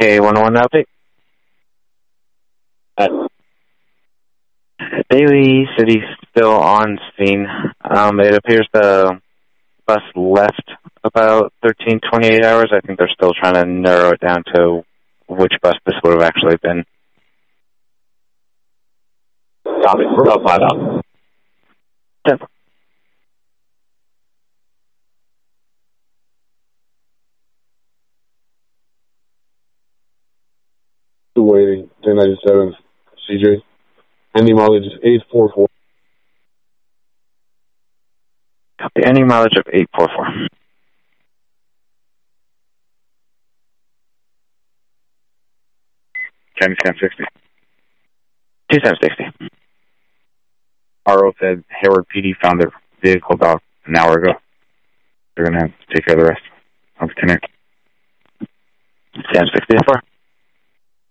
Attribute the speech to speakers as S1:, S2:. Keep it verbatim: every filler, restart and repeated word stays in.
S1: K one oh one update.
S2: Uh,
S1: Daly City still on scene. Um, it appears the bus left about thirteen twenty-eight hours. I think they're still trying to narrow it down to which bus this would have actually been.
S2: Copy. I'll find out.
S1: Yeah.
S3: two eighty, ten ninety-seven, C J. Any mileage is eight four four.
S1: Copy. Any mileage of eight four four.
S4: Chinese Cam sixty.
S1: two seven sixty.
S4: R O said Hayward P D found their vehicle about an hour ago. They're going to have to take care of the rest. I'll connect.
S1: Cam sixty four.